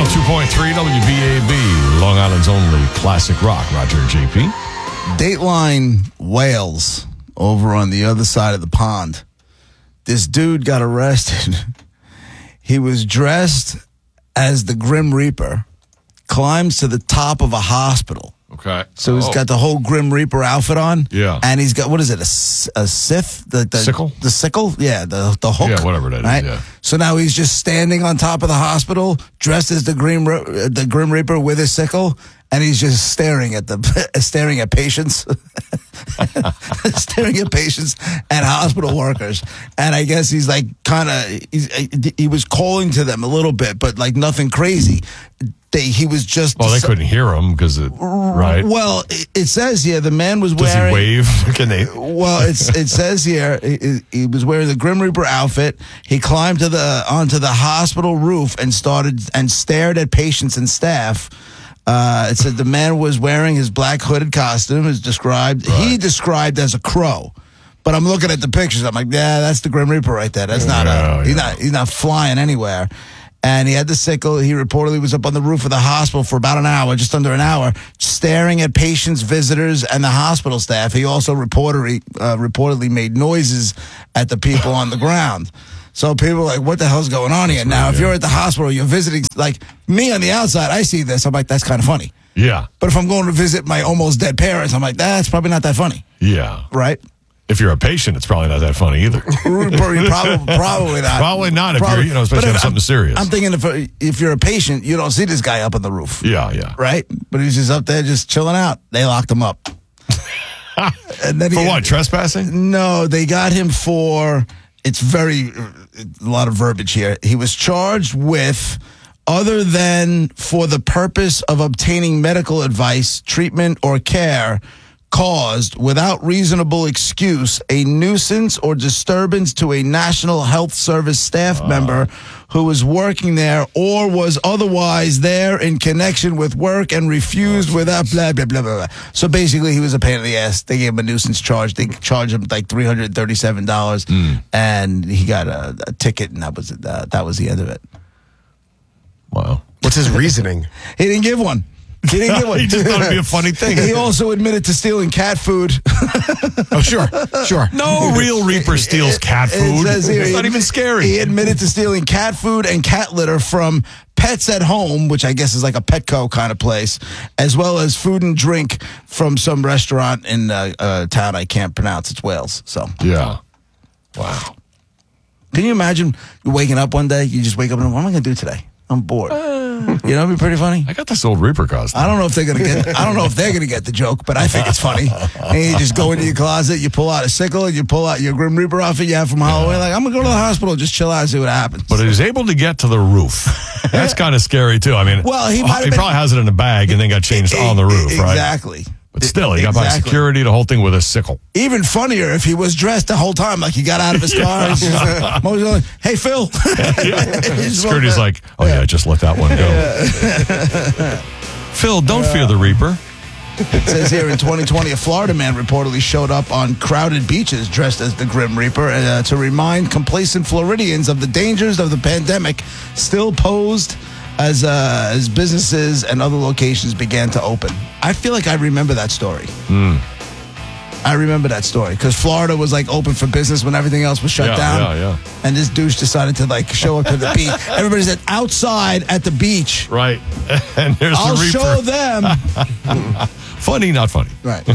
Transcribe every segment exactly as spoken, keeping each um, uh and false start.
oh two point three W B A B, Long Island's only classic rock. Roger and J P. Dateline Wales, over on the other side of the pond. This dude got arrested. He was dressed as the Grim Reaper, climbs to the top of a hospital. Okay. So he's oh. got the whole Grim Reaper outfit on. Yeah. And he's got, what is it, a, a scythe? The, the sickle? The sickle? Yeah, the, the hook. Yeah, whatever that is, right? yeah. So now he's just standing on top of the hospital, dressed as the Grim, the Grim Reaper with his sickle, and he's just staring at the staring at patients, staring at patients and hospital workers. And I guess he's like kind of, he was calling to them a little bit, but like nothing crazy. They, he was just... Well, they couldn't hear him because it... Right? Well, it, it says here the man was Does wearing... Does he wave? Can they... Well, it's, it says here he, he was wearing the Grim Reaper outfit. He climbed to the onto the hospital roof and started and stared at patients and staff. Uh, it said the man was wearing his black hooded costume, is described. Right. He described as a crow. But I'm looking at the pictures. I'm like, yeah, that's the Grim Reaper right there. That's not yeah, a... Yeah. He's not. He's not flying anywhere. And he had the sickle. He reportedly was up on the roof of the hospital for about an hour, just under an hour, staring at patients, visitors, and the hospital staff. He also reportedly, uh, reportedly made noises at the people on the ground. So people are like, what the hell's going on here? That's now, right, if yeah. you're at the hospital, you're visiting, like me on the outside, I see this. I'm like, that's kind of funny. Yeah. But if I'm going to visit my almost dead parents, I'm like, that's probably not that funny. Yeah. Right? If you're a patient, it's probably not that funny either. probably, probably not. Probably not if probably. you're, you know, especially if, if something serious. I'm thinking if if you're a patient, you don't see this guy up on the roof. Yeah, yeah. Right? But he's just up there just chilling out. They locked him up. and then for he, what, trespassing? No, they got him for, it's very, a lot of verbiage here. He was charged with, other than for the purpose of obtaining medical advice, treatment, or care, caused, without reasonable excuse, a nuisance or disturbance to a National Health Service staff uh. member who was working there or was otherwise there in connection with work and refused oh, without blah, blah, blah, blah, blah. So basically, he was a pain in the ass. They gave him a nuisance charge. They charged him like three hundred thirty-seven dollars, mm. and he got a, a ticket, and that was, uh, that was the end of it. Wow. What's his reasoning? He didn't give one. He didn't get one. He just thought it'd be a funny thing. He also admitted to stealing cat food. Oh, sure, sure. No real Reaper steals cat food. It here, it's he, not even scary. He admitted to stealing cat food and cat litter from Pets at Home, which I guess is like a Petco kind of place, as well as food and drink from some restaurant in a, a town I can't pronounce. It's Wales. So yeah. Wow. Can you imagine waking up one day? You just wake up and what am I going to do today? I'm bored. Uh, you know, it'd be pretty funny. I got this old Reaper costume. I don't know if they're gonna get. I don't know if they're gonna get the joke, but I think it's funny. And you just go into your closet, you pull out a sickle, and you pull out your Grim Reaper outfit you have from Halloween. Like, I'm gonna go to the hospital, just chill out, and see what happens. But he was able to get to the roof. That's kind of scary too. I mean, well, he, he been, probably has it in a bag and then got changed on the roof, right? Exactly. But still, he got by exactly. security, the whole thing with a sickle. Even funnier if he was dressed the whole time, like he got out of his car. And just, like, hey, Phil. Security's like, oh, yeah, just let that one go. Yeah. Phil, don't yeah. fear the Reaper. It says here in twenty twenty, a Florida man reportedly showed up on crowded beaches dressed as the Grim Reaper uh, to remind complacent Floridians of the dangers of the pandemic still posed as uh, as businesses and other locations began to open. I feel like I remember that story. Mm. I remember that story because Florida was like open for business when everything else was shut yeah, down. Yeah, yeah. And this douche decided to like show up to the beach. Everybody's at outside at the beach. Right. And there's I'll the Reaper. show them. Funny, not funny. Right.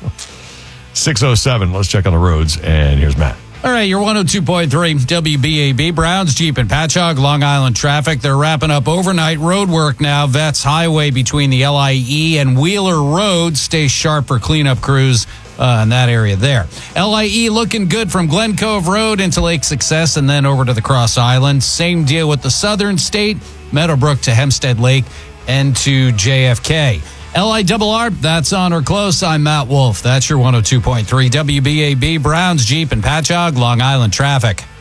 six oh seven. Let's check on the roads. And here's Matt. All right, you're one oh two point three W B A B. Browns, Jeep, and Patchogue, Long Island traffic. They're wrapping up overnight road work now. Vets Highway between the L I E and Wheeler Road. Stay sharp for cleanup crews uh, in that area there. L I E looking good from Glen Cove Road into Lake Success and then over to the Cross Island. Same deal with the Southern State, Meadowbrook to Hempstead Lake and to J F K. L I R R, that's on or close. I'm Matt Wolf. That's your one oh two point three W B A B. Browns, Jeep, and Patchogue, Long Island traffic.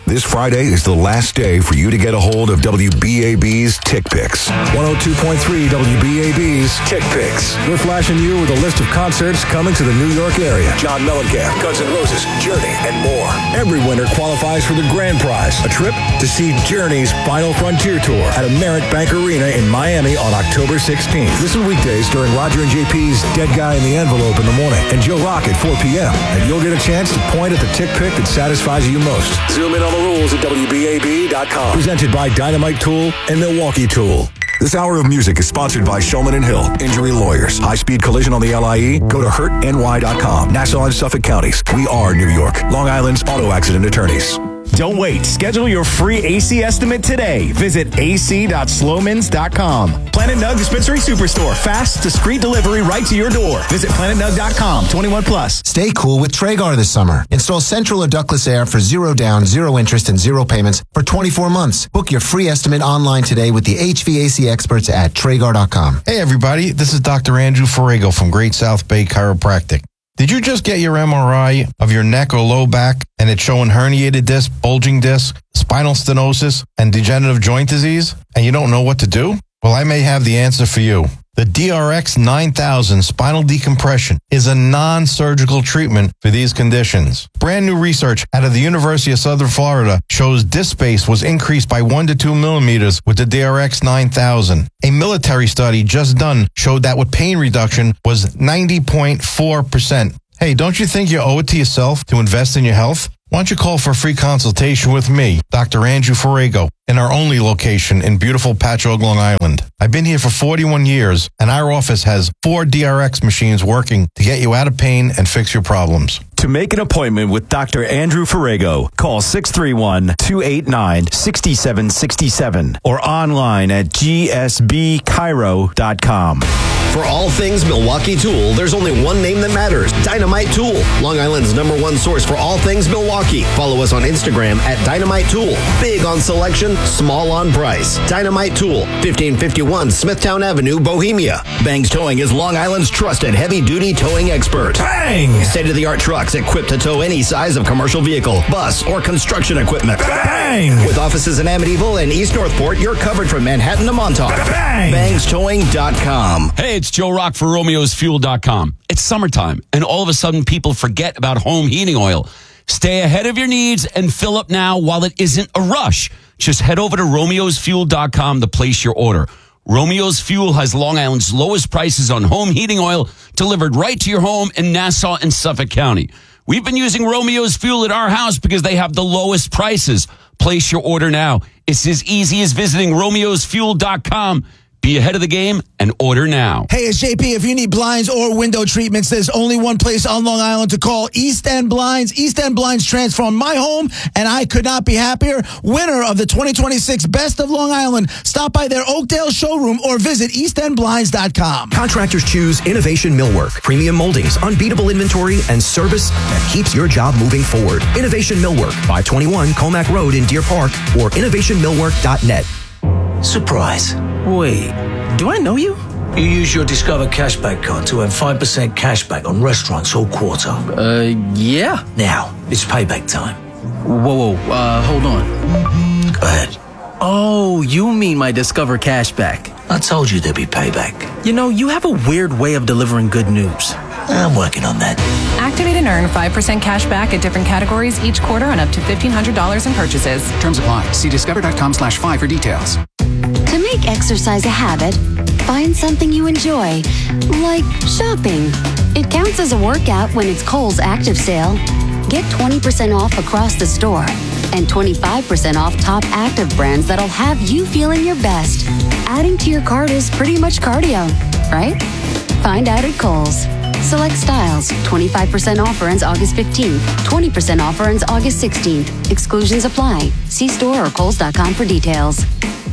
This Friday is the last day for you to get a hold of W B A B's Tick Picks. one oh two point three W B A B's Tick Picks. We're flashing you with a list of concerts coming to the New York area. John Mellencamp, Guns N' Roses, Journey, and more. Every winner qualifies for the grand prize, a trip to see Journey's Final Frontier Tour at Amerit Bank Arena in Miami on October sixteenth. Listen weekdays during Roger and J P's Dead Guy in the Envelope in the morning and Joe Rock at four p.m. And you'll get a chance to point at the tick pick that satisfies you most. Zoom in on the rules at W B A B dot com. Presented by Dynamite Tool and Milwaukee Tool. This hour of music is sponsored by Shulman and Hill, Injury Lawyers. High-speed collision on the L I E? Go to hurt N Y dot com. Nassau and Suffolk counties. We are New York. Long Island's auto accident attorneys. Don't wait. Schedule your free A C estimate today. Visit A C dot slowmans dot com. Planet Nug Dispensary Superstore. Fast, discreet delivery right to your door. Visit planet nug dot com. twenty-one plus. Stay cool with Traegar this summer. Install central or ductless air for zero down, zero interest, and zero payments for twenty-four months. Book your free estimate online today with the H V A C experts at Traegar dot com. Hey, everybody. This is Doctor Andrew Ferrago from Great South Bay Chiropractic. Did you just get your M R I of your neck or low back and it's showing herniated disc, bulging disc, spinal stenosis, and degenerative joint disease, and you don't know what to do? Well, I may have the answer for you. The D R X nine thousand spinal decompression is a non-surgical treatment for these conditions. Brand new research out of the University of Southern Florida shows disc space was increased by one to two millimeters with the D R X nine thousand. A military study just done showed that with pain reduction was ninety point four percent. Hey, don't you think you owe it to yourself to invest in your health? Why don't you call for a free consultation with me, Doctor Andrew Ferrago, in our only location in beautiful Patchogue, Long Island. I've been here for forty-one years, and our office has four D R X machines working to get you out of pain and fix your problems. To make an appointment with Doctor Andrew Ferrago, call six three one, two eight nine, six seven six seven or online at G S B chiro dot com. For all things Milwaukee Tool, there's only one name that matters, Dynamite Tool. Long Island's number one source for all things Milwaukee. Follow us on Instagram at Dynamite Tool. Big on selection, small on price. Dynamite Tool, fifteen fifty-one Smithtown Avenue, Bohemia. Bangs Towing is Long Island's trusted heavy-duty towing expert. Bang! State-of-the-art trucks equipped to tow any size of commercial vehicle, bus, or construction equipment. Bang! With offices in Amityville and East Northport, you're covered from Manhattan to Montauk. Bang! bangs towing dot com. Hey, it's Joe Rock for Romeos Fuel dot com. It's summertime, and all of a sudden people forget about home heating oil. Stay ahead of your needs and fill up now while it isn't a rush. Just head over to Romeos Fuel dot com to place your order. Romeos Fuel has Long Island's lowest prices on home heating oil delivered right to your home in Nassau and Suffolk County. We've been using Romeos Fuel at our house because they have the lowest prices. Place your order now. It's as easy as visiting Romeos Fuel dot com. Be ahead of the game and order now. Hey, it's J P. If you need blinds or window treatments, there's only one place on Long Island to call, East End Blinds. East End Blinds transformed my home, and I could not be happier. Winner of the twenty twenty-six Best of Long Island. Stop by their Oakdale showroom or visit east end blinds dot com. Contractors choose Innovation Millwork. Premium moldings, unbeatable inventory, and service that keeps your job moving forward. Innovation Millwork, five twenty-one Comac Road in Deer Park, or innovation millwork dot net. Surprise. Wait, do I know you? You use your Discover Cashback card to earn five percent cashback on restaurants all quarter. Uh, yeah. Now, it's payback time. Whoa, whoa, uh, hold on. Go ahead. Oh, you mean my Discover Cashback. I told you there'd be payback. You know, you have a weird way of delivering good news. I'm working on that. Activate and earn five percent cash back at different categories each quarter on up to fifteen hundred dollars in purchases. Terms apply. See discover dot com slash five for details. To make exercise a habit, find something you enjoy, like shopping. It counts as a workout when it's Kohl's Active Sale. Get twenty percent off across the store and twenty-five percent off top active brands that'll have you feeling your best. Adding to your cart is pretty much cardio, right? Find out at Kohl's. Select styles. twenty-five percent offer ends August fifteenth. twenty percent offer ends August sixteenth. Exclusions apply. See store or kohls dot com for details.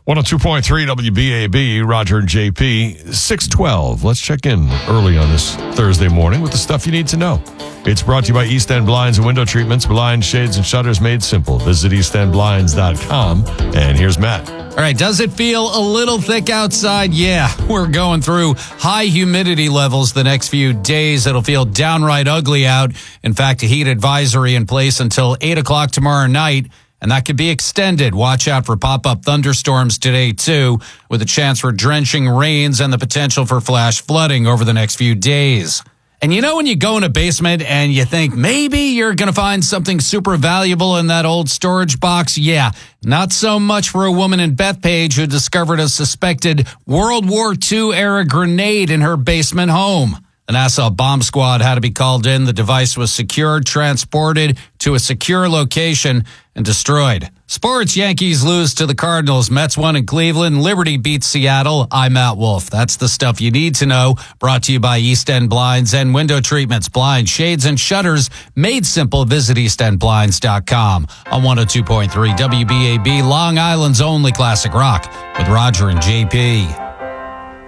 one oh two point three W B A B, Roger and J P, six twelve. Let's check in early on this Thursday morning with the stuff you need to know. It's brought to you by East End Blinds and Window Treatments, blinds, shades, and shutters made simple. Visit east end blinds dot com. And here's Matt. All right, does it feel a little thick outside? Yeah, we're going through high humidity levels the next few days. It'll feel downright ugly out. In fact, a heat advisory in place until eight o'clock tomorrow night, and that could be extended. Watch out for pop-up thunderstorms today, too, with a chance for drenching rains and the potential for flash flooding over the next few days. And you know when you go in a basement and you think maybe you're going to find something super valuable in that old storage box? Yeah, not so much for a woman in Bethpage who discovered a suspected World War Two era grenade in her basement home. The Nassau bomb squad had to be called in. The device was secured, transported to a secure location, and destroyed. Sports: Yankees lose to the Cardinals. Mets won in Cleveland. Liberty beats Seattle. I'm Matt Wolf. That's the stuff you need to know. Brought to you by East End Blinds and Window Treatments. Blinds, shades, and shutters made simple. Visit east end blinds dot com. On one oh two point three W B A B, Long Island's only classic rock with Roger and J P.